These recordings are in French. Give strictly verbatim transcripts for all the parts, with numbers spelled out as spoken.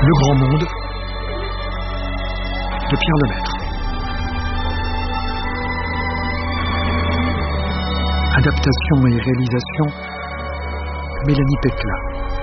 Le Grand Monde de Pierre Lemaître. Adaptation et réalisation Mélanie Pécla.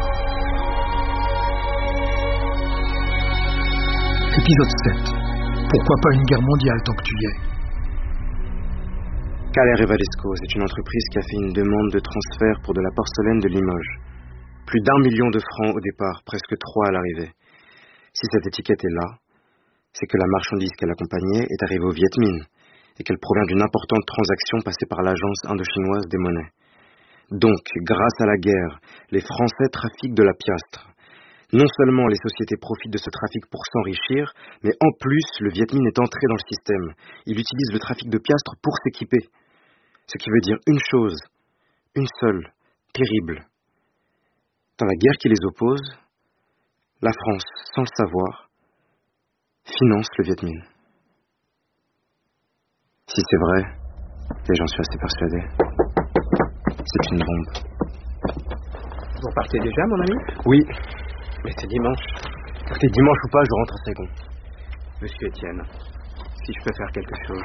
Épisode sept. Pourquoi pas une guerre mondiale tant que tu y es? Kaller et Valesco, c'est une entreprise qui a fait une demande de transfert pour de la porcelaine de Limoges. Plus d'un million de francs au départ, presque trois à l'arrivée. Si cette étiquette est là, c'est que la marchandise qu'elle accompagnait est arrivée au Viet Minh et qu'elle provient d'une importante transaction passée par l'agence indo-chinoise des monnaies. Donc, grâce à la guerre, les Français trafiquent de la piastre. Non seulement les sociétés profitent de ce trafic pour s'enrichir, mais en plus, le Viet Minh est entré dans le système. Il utilise le trafic de piastres pour s'équiper. Ce qui veut dire une chose, une seule, terrible. Dans la guerre qui les oppose, la France, sans le savoir, finance le Viet Minh. Si c'est vrai, et j'en suis assez persuadé, c'est une bombe. Vous partez déjà, mon ami? Oui, mais c'est dimanche. Écoutez, dimanche ou pas, je rentre à Saigon. Monsieur Étienne, si je peux faire quelque chose...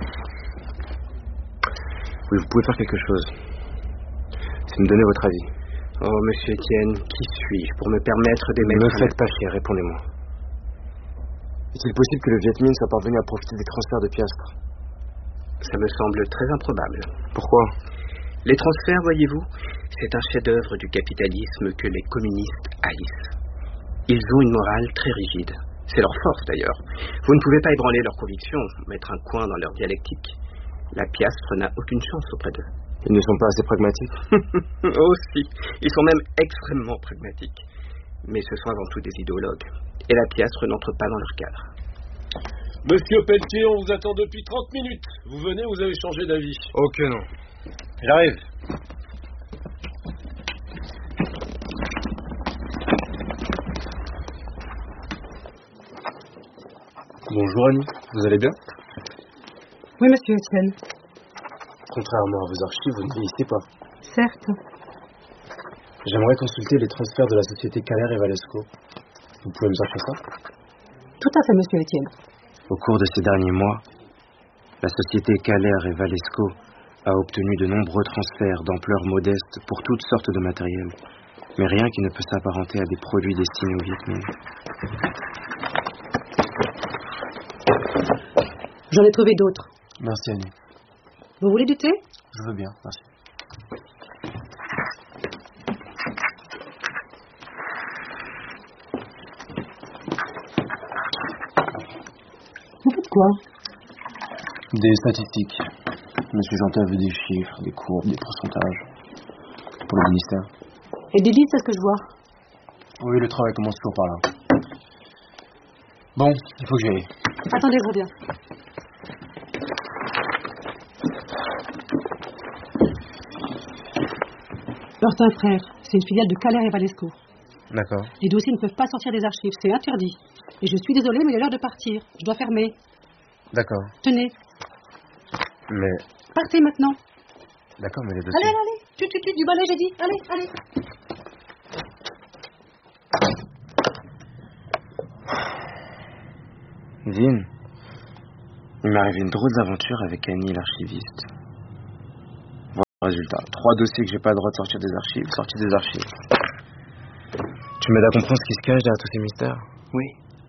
Oui, vous pouvez faire quelque chose. C'est me donner votre avis. Oh, monsieur Étienne, qui suis-je pour me permettre d'émettre... Ne me faites pas chier, répondez-moi. Est-il possible que le Viet Minh soit parvenu à profiter des transferts de piastres? Ça me semble très improbable. Pourquoi? Les transferts, voyez-vous, c'est un chef-d'œuvre du capitalisme que les communistes haïssent. Ils ont une morale très rigide. C'est leur force, d'ailleurs. Vous ne pouvez pas ébranler leurs convictions, mettre un coin dans leur dialectique. La piastre n'a aucune chance auprès d'eux. Ils ne sont pas assez pragmatiques? Oh si, ils sont même extrêmement pragmatiques. Mais ce sont avant tout des idéologues. Et la piastre n'entre pas dans leur cadre. Monsieur Pelletier, on vous attend depuis trente minutes. Vous venez, vous avez changé d'avis. Oh que non. J'arrive. Bonjour Annie, vous allez bien? Oui, monsieur Etienne. Contrairement à vos archives, vous ne vieillissez pas. Certes. J'aimerais consulter les transferts de la société Kaller et Valesco. Vous pouvez me sortir ça? Tout à fait, monsieur Etienne. Au cours de ces derniers mois, la société Kaller et Valesco a obtenu de nombreux transferts d'ampleur modeste pour toutes sortes de matériel, mais rien qui ne peut s'apparenter à des produits destinés au Viet Minh. J'en ai trouvé d'autres. Merci Annie. Vous voulez du thé? Je veux bien, merci. Vous faites quoi? Des statistiques. Monsieur Jantel veut des chiffres, des courbes, des pourcentages. Pour le ministère. Et des listes, c'est ce que je vois. Oui, le travail commence toujours par là. Bon, il faut que j'y aille. Attendez, je reviens. Hortin Frères, c'est une filiale de Kaller et Valesco. D'accord. Les dossiers ne peuvent pas sortir des archives, c'est interdit. Et je suis désolée, mais il est l'heure de partir. Je dois fermer. D'accord. Tenez. Mais... Partez maintenant. D'accord, mais les dossiers... Allez, allez, allez. Tu, tu, tu, du balai, j'ai dit. Allez, allez. Zine, il m'est arrivé une drôle d'aventure avec Annie, l'archiviste. Voilà le résultat. Trois dossiers que j'ai pas le droit de sortir des archives, sortis des archives. Tu m'aides à comprendre ce qui se cache derrière tous ces mystères? Oui.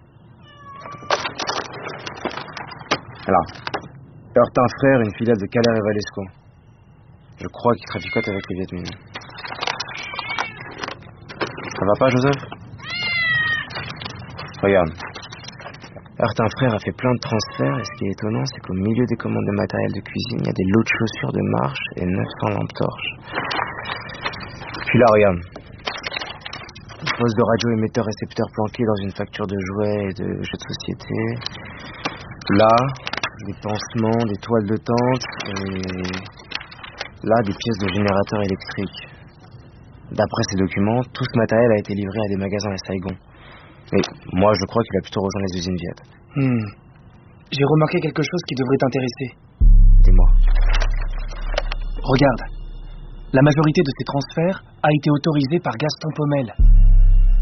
Alors, Hortin Frères, une filiale de Kaller et Valesco. Je crois qu'ils traficotent avec les Viet Minh. Ça va pas, Joseph? Regarde. Hortin Frères a fait plein de transferts et ce qui est étonnant, c'est qu'au milieu des commandes de matériel de cuisine, il y a des lots de chaussures de marche et neuf cents lampes torches. Puis là, regarde. Poste de radio émetteur récepteur planqué dans une facture de jouets et de jeux de société. Là, des pansements, des toiles de tente et là, des pièces de générateurs électriques. D'après ces documents, tout ce matériel a été livré à des magasins à Saigon. Et moi, je crois qu'il a plutôt rejoint les usines Viet. Hmm. J'ai remarqué quelque chose qui devrait t'intéresser. Dis-moi. Regarde. La majorité de ces transferts a été autorisée par Gaston Pommel.